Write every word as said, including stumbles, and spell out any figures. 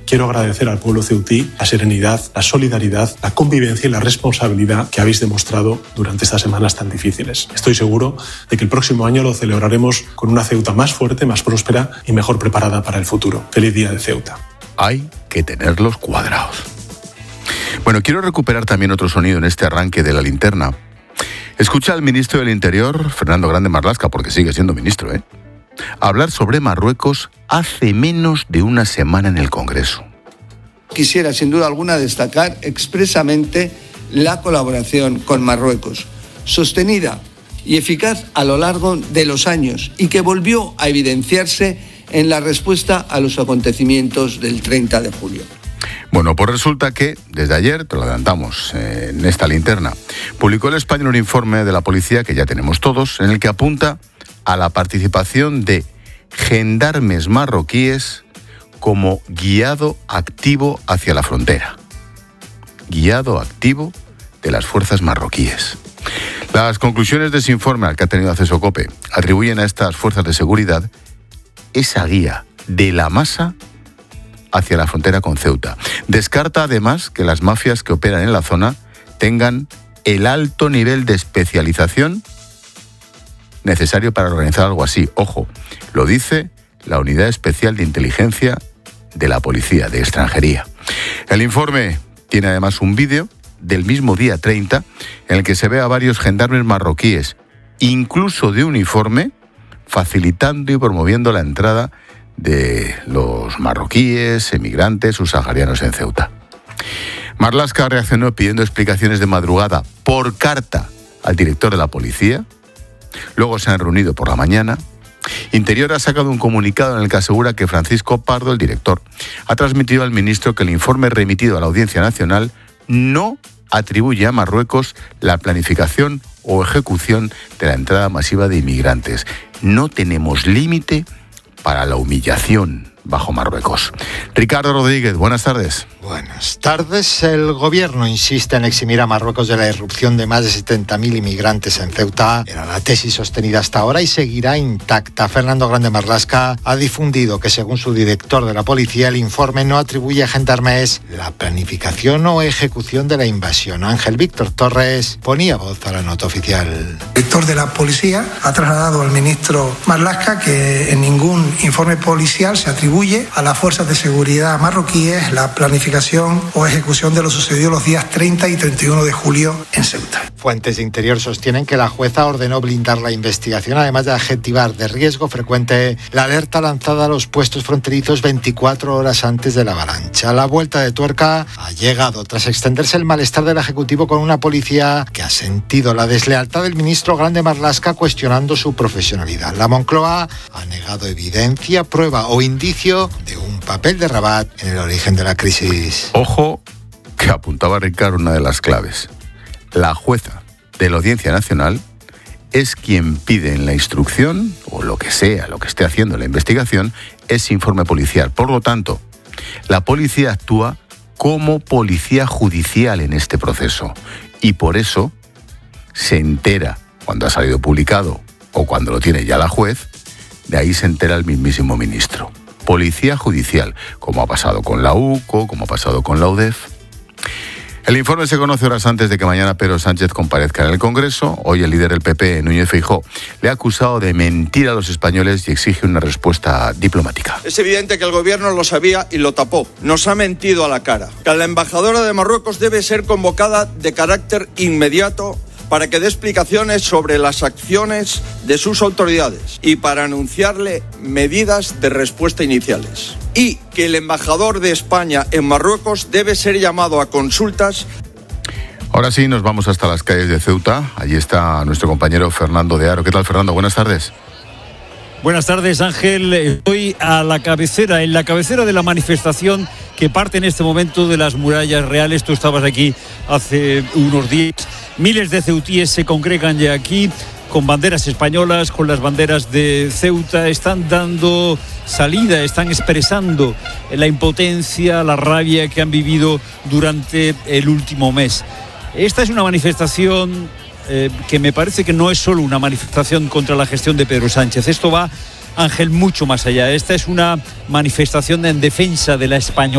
quiero agradecer al pueblo ceutí la serenidad, la solidaridad, la convivencia y la responsabilidad que habéis demostrado durante estas semanas tan difíciles. Estoy seguro de que el próximo año lo celebraremos con una Ceuta más fuerte, más próspera y mejor preparada para el futuro. Feliz día de Ceuta. Hay que tenerlos cuadrados. Bueno, quiero recuperar también otro sonido en este arranque de la linterna. Escucha al ministro del Interior, Fernando Grande Marlaska, porque sigue siendo ministro, ¿eh? hablar sobre Marruecos hace menos de una semana en el Congreso. Quisiera, sin duda alguna, destacar expresamente la colaboración con Marruecos, sostenida y eficaz a lo largo de los años y que volvió a evidenciarse en la respuesta a los acontecimientos del treinta de julio. Bueno, pues resulta que desde ayer, te lo adelantamos eh, en esta linterna, publicó El Español un informe de la policía que ya tenemos todos, en el que apunta a la participación de gendarmes marroquíes como guiado activo hacia la frontera. Guiado activo de las fuerzas marroquíes. Las conclusiones de ese informe al que ha tenido acceso COPE atribuyen a estas fuerzas de seguridad esa guía de la masa hacia la frontera con Ceuta. Descarta además que las mafias que operan en la zona tengan el alto nivel de especialización necesario para organizar algo así. Ojo, lo dice la Unidad Especial de Inteligencia de la Policía de Extranjería. El informe tiene además un vídeo del mismo día treinta en el que se ve a varios gendarmes marroquíes, incluso de uniforme, facilitando y promoviendo la entrada de los marroquíes, emigrantes, subsaharianos en Ceuta. Marlaska reaccionó pidiendo explicaciones de madrugada por carta al director de la policía. Luego se han reunido por la mañana. Interior ha sacado un comunicado en el que asegura que Francisco Pardo, el director, ha transmitido al ministro que el informe remitido a la Audiencia Nacional no atribuye a Marruecos la planificación o ejecución de la entrada masiva de inmigrantes. No tenemos límite para la humillación bajo Marruecos. Ricardo Rodríguez, buenas tardes. Buenas tardes. El gobierno insiste en eximir a Marruecos de la irrupción de más de setenta mil inmigrantes en Ceuta. Era la tesis sostenida hasta ahora y seguirá intacta. Fernando Grande Marlaska ha difundido que, según su director de la policía, el informe no atribuye a gendarmes la planificación o ejecución de la invasión. Ángel Víctor Torres ponía voz a la nota oficial. El director de la policía ha trasladado al ministro Marlaska que en ningún informe policial se atribuye a las fuerzas de seguridad marroquíes la planificación o ejecución de lo sucedido los días treinta y treinta y uno de julio en Ceuta. Fuentes de Interior sostienen que la jueza ordenó blindar la investigación, además de adjetivar de riesgo frecuente la alerta lanzada a los puestos fronterizos veinticuatro horas antes de la avalancha. La vuelta de tuerca ha llegado tras extenderse el malestar del Ejecutivo con una policía que ha sentido la deslealtad del ministro Grande Marlaska cuestionando su profesionalidad. La Moncloa ha negado evidencia, prueba o indicio de un papel de Rabat en el origen de la crisis. Ojo, que apuntaba Ricardo una de las claves. La jueza de la Audiencia Nacional es quien pide en la instrucción, o lo que sea, lo que esté haciendo la investigación, ese informe policial. Por lo tanto, la policía actúa como policía judicial en este proceso. Y por eso se entera, cuando ha salido publicado o cuando lo tiene ya la juez, de ahí se entera el mismísimo ministro. Policía judicial, como ha pasado con la U C O, como ha pasado con la U D E F. El informe se conoce horas antes de que mañana Pedro Sánchez comparezca en el Congreso. Hoy el líder del P P, Núñez Feijóo, le ha acusado de mentir a los españoles y exige una respuesta diplomática. Es evidente que el gobierno lo sabía y lo tapó. Nos ha mentido a la cara. Que la embajadora de Marruecos debe ser convocada de carácter inmediato para que dé explicaciones sobre las acciones de sus autoridades y para anunciarle medidas de respuesta iniciales. Y que el embajador de España en Marruecos debe ser llamado a consultas. Ahora sí, nos vamos hasta las calles de Ceuta. Allí está nuestro compañero Fernando de Aro. ¿Qué tal, Fernando? Buenas tardes. Buenas tardes, Ángel. Estoy a la cabecera, en la cabecera de la manifestación que parte en este momento de las murallas reales. Tú estabas aquí hace unos días. Miles de ceutíes se congregan ya aquí con banderas españolas, con las banderas de Ceuta. Están dando salida, están expresando la impotencia, la rabia que han vivido durante el último mes. Esta es una manifestación eh, que me parece que no es solo una manifestación contra la gestión de Pedro Sánchez. Esto va, Ángel, mucho más allá. Esta es una manifestación en defensa de la españolidad.